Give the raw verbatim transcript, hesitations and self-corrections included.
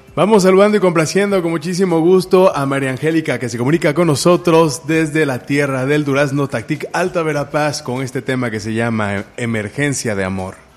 Vamos saludando y complaciendo con muchísimo gusto a María Angélica, que se comunica con nosotros desde la tierra del Durazno, Tactic, Alta Verapaz, con este tema que se llama Emergencia de Amor.